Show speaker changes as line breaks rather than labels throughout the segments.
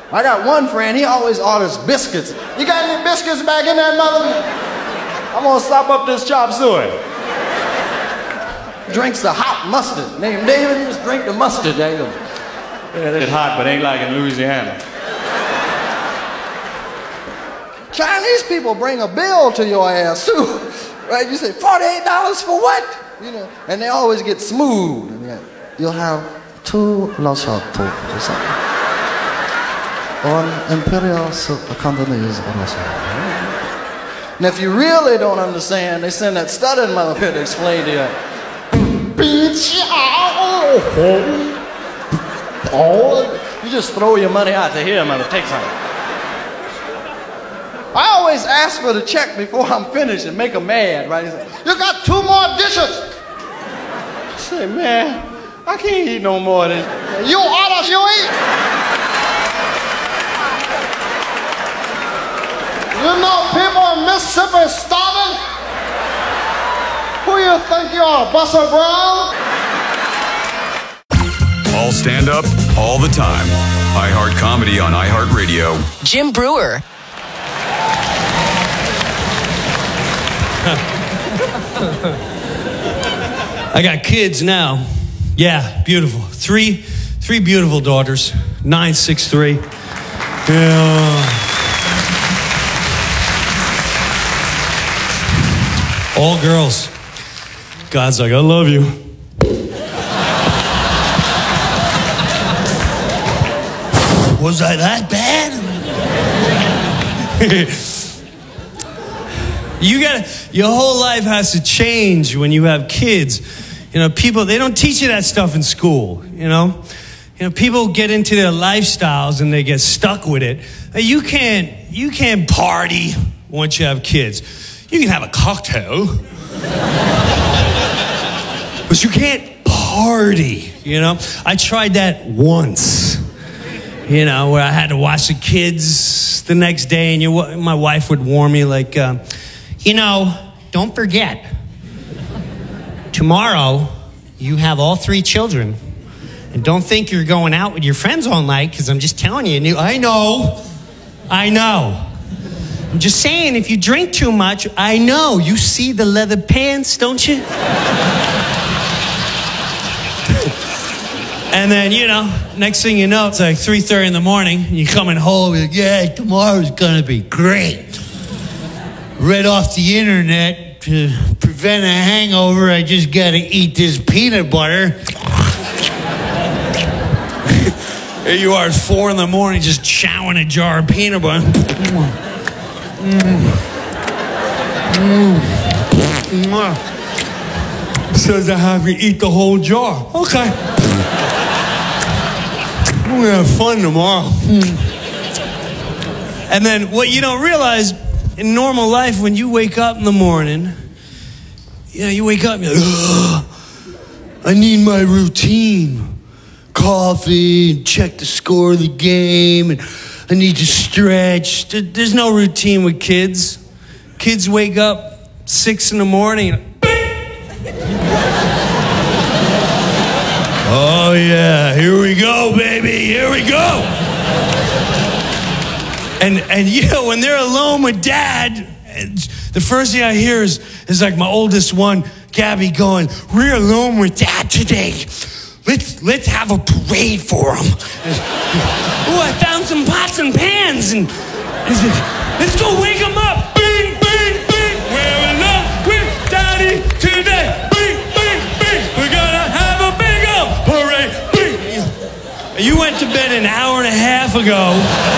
I got one friend, he always orders biscuits. You got any biscuits back in that mother? I'm gonna slop up this chop suey. Drinks the hot mustard. Name David, just drink the mustard, David.
Yeah, it's hot, but ain't like in Louisiana.
Chinese people bring a bill to your ass too, right? You say $48 for what? You know, and they always get smooth. And yet, you'll have 2 lasciato, one imperial Cantonese lasciato. And if you really don't understand, they send that stuttering motherfucker to explain to you. You just throw your money out to here, mother. Take some. I always ask for the check before I'm finished and make them mad, right? He say, you got 2 more dishes. I say, man, I can't eat no more of this. You orders, you eat. You know people in Mississippi starving? Who you think you are, Buster Brown?
All stand up, all the time. iHeart Comedy on iHeartRadio.
Jim Brewer.
I got kids now. Yeah, beautiful. Three beautiful daughters. 9, 6, 3. Yeah. All girls. God's like, I love you. Was I that bad? Your whole life has to change when you have kids. You know, people, they don't teach you that stuff in school, you know? You know, people get into their lifestyles and they get stuck with it. You can't party once you have kids. You can have a cocktail. But you can't party, you know? I tried that once. You know, where I had to watch the kids the next day, and my wife would warn me, like, you know, don't forget, tomorrow you have all 3 children, and don't think you're going out with your friends all night, because I'm just telling you, I know. I'm just saying, if you drink too much, I know. You see the leather pants, don't you? And then, you know, next thing you know, it's like 3:30 in the morning, and you're coming home, you're like, yeah, tomorrow's gonna be great. Read off the internet, to prevent a hangover, I just gotta eat this peanut butter. Here you are at 4 in the morning, just chowing a jar of peanut butter. Says I have you eat the whole jar. Okay. We're gonna have fun tomorrow. And then what you don't realize in normal life, when you wake up in the morning, you know, you wake up and you're like, ugh, I need my routine. Coffee, check the score of the game, and I need to stretch. There's no routine with kids. Kids wake up 6 in the morning. Oh, yeah, here we go, baby, here we go. And you know, when they're alone with Dad, the first thing I hear is like my oldest one, Gabby, going, we're alone with Dad today. Let's have a parade for him. Oh, I found some pots and pans, and let's go wake him up. Bing, bing, bing, we're alone with Daddy today. Bing, bing, bing, we're gonna have a big old parade. Bing. You went to bed an hour and a half ago.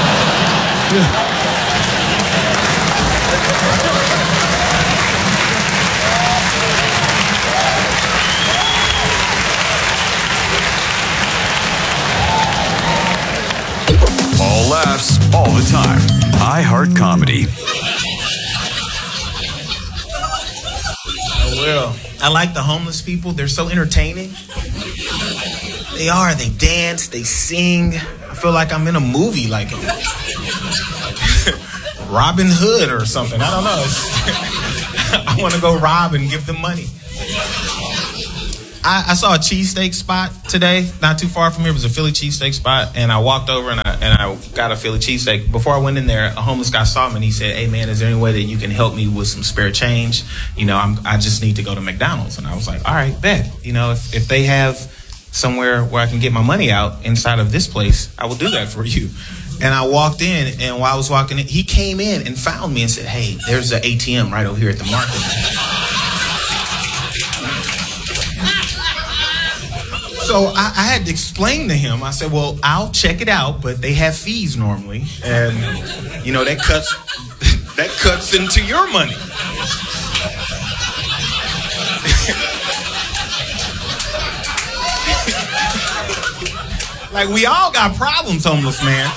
All laughs, all the time. iHeart Comedy.
Oh, well, I like the homeless people. They're so entertaining. They are. They dance. They sing. I feel like I'm in a movie, like Robin Hood or something. I don't know. I want to go rob and give them money. I saw a cheesesteak spot today, not too far from here. It was a Philly cheesesteak spot, and I walked over and I got a Philly cheesesteak. Before I went in there, a homeless guy saw me and he said, "Hey man, is there any way that you can help me with some spare change? You know, I just need to go to McDonald's." And I was like, "All right, bet. You know, if they have somewhere where I can get my money out inside of this place, I will do that for you." And I walked in, and while I was walking in, he came in and found me and said, "Hey, there's an ATM right over here at the market." So I had to explain to him. I said, "Well, I'll check it out, but they have fees normally, and you know that cuts into your money." Like, we all got problems, homeless man.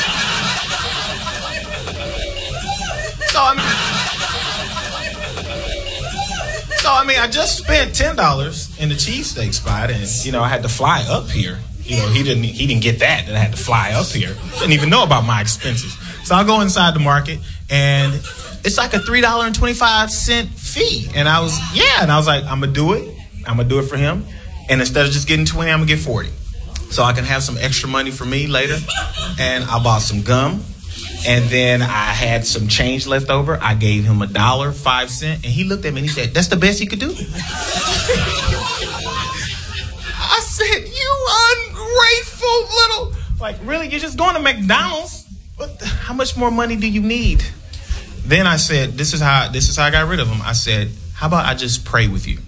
So I mean, I just spent $10 in the cheesesteak spot, and you know, I had to fly up here. You know, he didn't get that I had to fly up here. Didn't even know about my expenses. So I go inside the market, and it's like a $3.25 fee. And I was like, I'm gonna do it. I'm gonna do it for him. And instead of just getting 20, I'm gonna get 40. So I can have some extra money for me later. And I bought some gum. And then I had some change left over. I gave him $1.05, and he looked at me and he said, "That's the best he could do." I said, "You ungrateful little..." Like, really? You're just going to McDonald's? How much more money do you need? Then I said, this is how I got rid of him. I said, "How about I just pray with you?"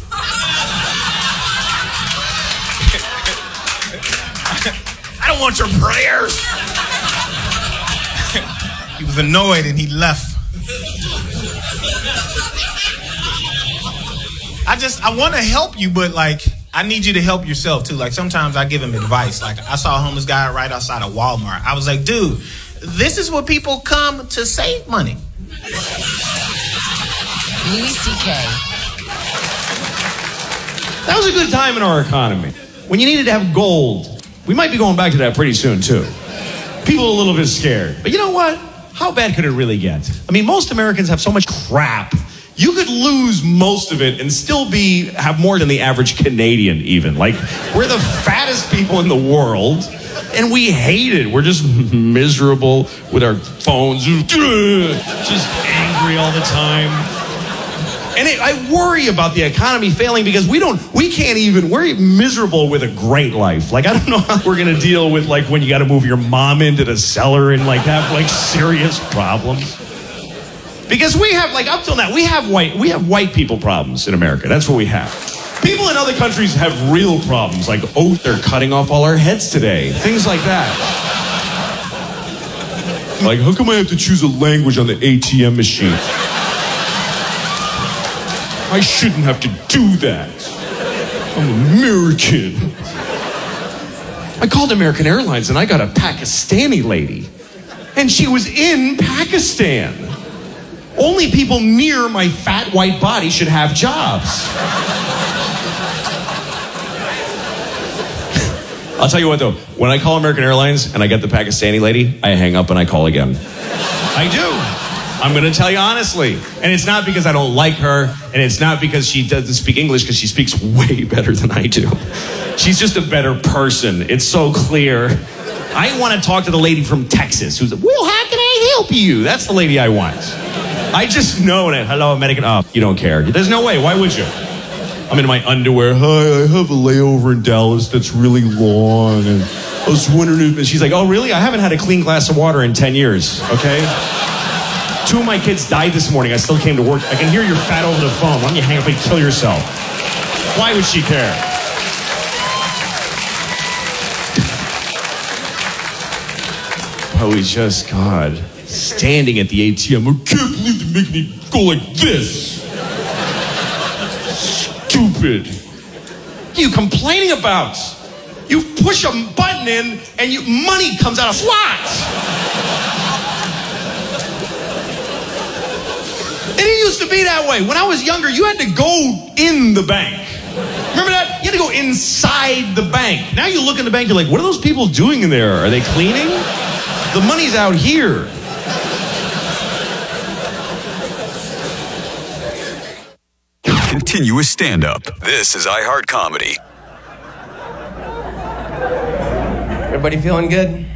I don't want your prayers. He was annoyed and he left. I want to help you, but like, I need you to help yourself too. Like, sometimes I give him advice. Like, I saw a homeless guy right outside of Walmart. I was like, "Dude, this is where people come to save money."
Louis C.K.
That was a good time in our economy when you needed to have gold. We might be going back to that pretty soon too. People are a little bit scared. But you know what? How bad could it really get? I mean, most Americans have so much crap. You could lose most of it and still have more than the average Canadian even. Like, we're the fattest people in the world, and we hate it. We're just miserable with our phones. Just angry all the time. And I worry about the economy failing because we're miserable with a great life. Like, I don't know how we're going to deal with, like, when you got to move your mom into the cellar and, like, have, like, serious problems. Because we have, like, up till now, we have white people problems in America. That's what we have. People in other countries have real problems, like, "Oh, they're cutting off all our heads today." Things like that. Like, how come I have to choose a language on the ATM machine? I shouldn't have to do that. I'm American. I called American Airlines and I got a Pakistani lady. And she was in Pakistan. Only people near my fat white body should have jobs. I'll tell you what though, when I call American Airlines and I get the Pakistani lady, I hang up and I call again. I do. I'm going to tell you honestly. And it's not because I don't like her, and it's not because she doesn't speak English, because she speaks way better than I do. She's just a better person. It's so clear. I want to talk to the lady from Texas who's, "Well, how can I help you?" That's the lady I want. I just know that. "Hello, American." Oh, you don't care. There's no way. Why would you? I'm in my underwear. "Hi, I have a layover in Dallas that's really long, and I was wondering if..." And she's like, "Oh, really? I haven't had a clean glass of water in 10 years, okay? 2 of my kids died this morning. I still came to work. I can hear you're fat over the phone. Why don't you hang up and kill yourself?" Why would she care? Probably just, God, standing at the ATM. "I can't believe they make me go like this. Stupid. What are you complaining about? You push a button in and money comes out of slots. And it used to be that way. When I was younger, you had to go in the bank. Remember that? You had to go inside the bank. Now you look in the bank, you're like, what are those people doing in there? Are they cleaning? The money's out here.
continuous stand-up. This is iHeart Comedy.
Everybody feeling good?